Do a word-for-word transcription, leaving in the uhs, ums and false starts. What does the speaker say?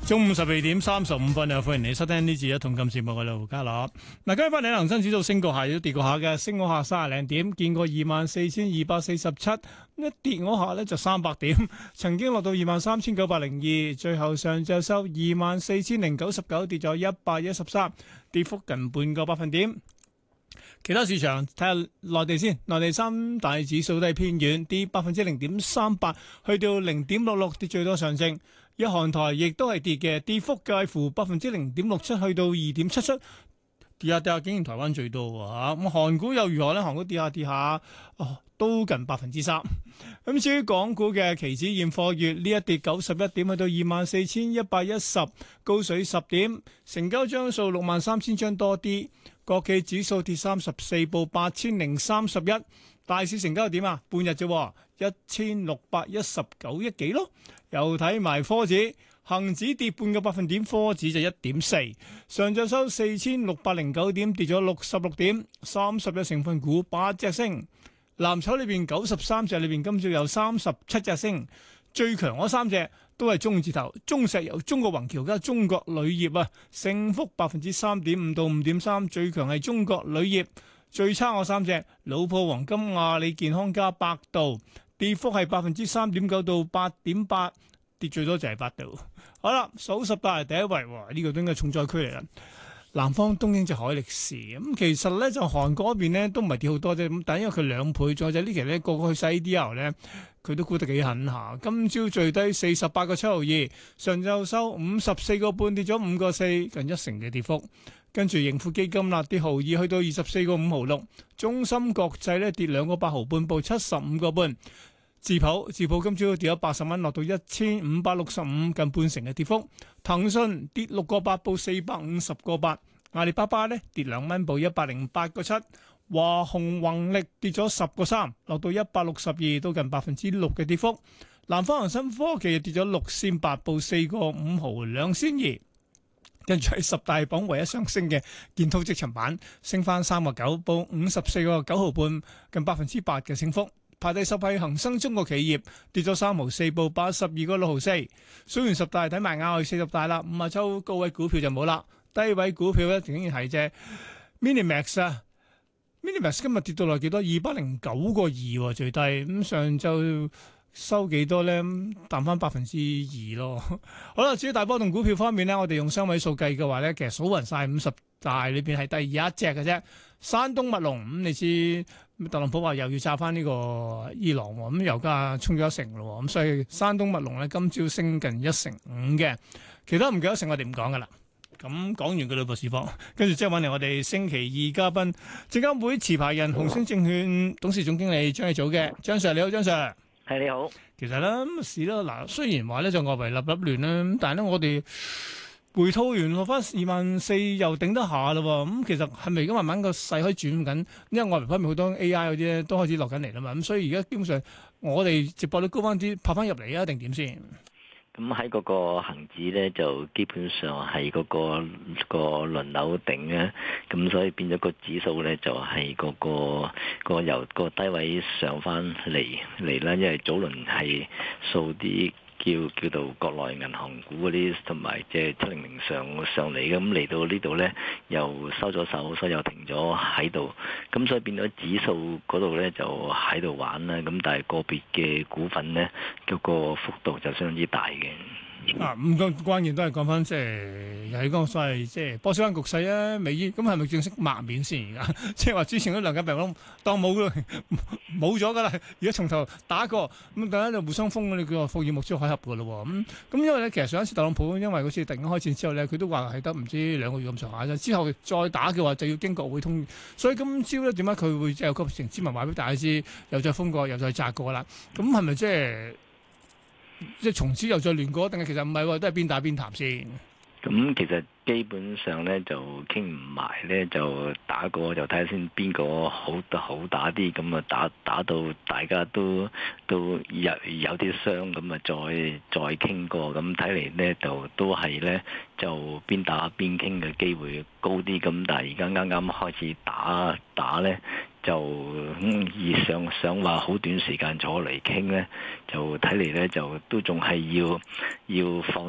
中午十二點三十五分啊，歡迎你收聽呢次一同金節目嘅盧家樂。嗱，今日翻嚟恒生指數升過下，亦都跌過下嘅，升過下三十零點，見過二萬四千二百四十七，一跌嗰下呢就三百點，曾經落到二萬三千九百零二，最後上晝收二萬四千零九十九，跌咗一百一十三，跌幅近半個百分點。其他市場睇下內地先，內地三大指數都係偏軟，跌百分之零點三八，去到零點六六，跌最多上證。日韓台亦都係跌嘅，跌幅介乎百分之零點六七，去到二點七七，跌下跌下，竟然台灣最多喎嚇。咁韓股又如何呢？韓股跌下跌下，哦，都近百分之三。咁至於港股嘅期指現貨月呢一跌九十一點，去到二萬四千一百一十，高水十點，成交張數六萬三千張多啲。國企指數跌三十四，報八千零三十一。大市成交點啊？半日啫，一千六百一十九億幾咯。又睇埋科指，恒指跌半個百分點，科指就一點四。上晝收四千六百零九點，跌咗六十六點。三十隻成分股八隻升，藍籌裏邊九十三隻裏邊，今朝有三十七隻升。最強嗰三隻都係中字頭，中石油、中國宏橋加中國鋁業啊，升幅百分之三點五到五點三。最強係中國鋁業，最差嗰三隻，老普、黃金、阿里健康加百度，跌幅係百分之三點九到八點八，跌最多就係百度。好啦，數十大第一位，哇！呢、這個都應該係重災區嚟啦。南方東英就海力士咁，其實咧就韓國嗰邊咧都唔係跌好多啫。咁但係因為佢兩倍，再就呢期咧個個去晒 A D R 咧，佢都沽得幾狠下。今朝最低四十八個七毫二，上晝收五十四個半，跌咗五個四，近一成嘅跌幅。跟住盈富基金啦，跌毫二，去到二十四個五毫六。中芯國際咧跌兩個八毫半，報七十五個半。自普自普今朝跌咗八十蚊，落到一千五百六十五，近半成嘅跌幅。騰訊跌六個八，報四百五十個八。阿里巴巴咧跌兩蚊，報一百零八個七。華虹宏力跌咗十個三，落到一百六十二，都近百分之六嘅跌幅。南方恒生科技跌咗六仙八，報四個五毫兩仙二。跟住喺十大榜唯一上升嘅建滔積層板，升翻三個九，報五十四個九毫半，近百分之八嘅升幅。排第十係恒生中國企業，跌咗三毫四，報八十二個六毫四。數完十大睇埋亞外四十大啦，五啊周高位股票就冇啦，低位股票咧竟然係隻 Minimax 啊 ，Minimax 今日跌到落幾多？二百零九個二最低，咁上晝收幾多咧？彈翻百分之二咯。好啦，至於大波動股票方面咧，我哋用雙位數計嘅話咧，其實數勻晒五十大裏邊係第二一隻嘅啫。山東墨龍咁、嗯，你知特朗普話又要炸翻呢個伊朗喎，咁、嗯、油價衝咗一成咯，咁、嗯、所以山東墨龍咧今朝升近一成五嘅，其他唔記得成我哋唔講噶啦。咁、嗯、講完佢兩個市況，跟住即係揾嚟我哋星期二嘉賓，證監會持牌人、紅星證券董事總經理張益祖嘅張 Sir， 你好，張 Sir。 係你好。其實咧咁市啦，嗱雖然話咧就外圍立立亂啦，咁但係咧我哋回吐完落翻二萬四又頂得下啦喎，咁其實係咪而家慢慢個勢可以轉緊？因為外圍方面好多 A I 嗰啲咧都開始落緊嚟啦嘛，咁所以而家基本上我哋直播率高翻啲，拍翻入嚟啊，定點先？ 咁喺嗰個恆指咧，就基本上係嗰、嗰個、嗰個輪流頂啊，咁所以變咗個指數咧就係、係、嗰、嗰個、嗰個由個低位上翻嚟嚟啦，因為早輪係掃啲。叫叫做國內銀行股嗰啲，同埋即係七零零上上嚟嘅，咁嚟到呢度咧又收咗手，所以又停咗喺度，咁所以變咗指數嗰度咧就喺度玩啦，咁但係個別嘅股份咧，嗰個幅度就相當之大嘅。 啊，咁個關鍵都係講翻即係又係嗰個所謂即係波斯灣局勢啊，美伊咁係咪正式抹面先而家？即係話之前嗰兩間病房當冇咯，冇咗噶啦，而家從頭打過，咁大家就互相封你叫做福爾摩斯海峽噶咯喎，咁咁因為咧其實上一次特朗普因為嗰次突然間開戰之後咧，佢都話係得唔知兩個月咁上下啫，之後再打嘅話就要經國會通，所以今朝咧點解佢會即係有個成之文話俾大家知，又再封過又再炸過啦？咁係咪即係？即係從此又再亂過，定係其實唔係喎，都係邊打邊談先。 咁其實基本上咧就傾唔埋咧，就打過就睇下先邊個好好打啲，咁啊打打到大家都都有有啲傷，咁啊再再傾過，咁睇嚟咧就都係咧就邊打邊傾嘅機會高啲，咁但係而家啱啱開始打打咧。就而想想話好短時間坐嚟傾咧，就睇嚟咧就都仲係要要放